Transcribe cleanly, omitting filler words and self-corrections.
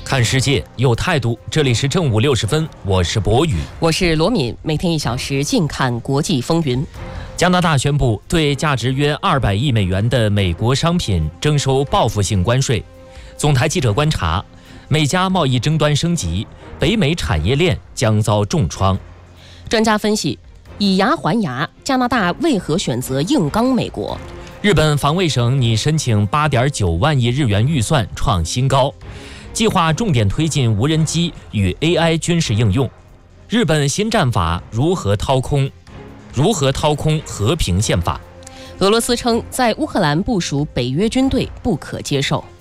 看世界有态度，这里是正午60分，我是博宇， 我是罗敏，每天1小时尽看国际风云。 加拿大宣布对价值约200亿美元的美国商品征收报复性关税。总台记者观察，美加贸易争端升级，北美产业链将遭重创。 专家分析，以牙还牙，加拿大为何选择硬刚美国？ 日本防卫省拟申请8.9万亿日元预算创新高，计划重点推进无人机与 AI 军事应用。日本新战法如何掏空和平宪法？ 俄罗斯称在乌克兰部署北约军队不可接受。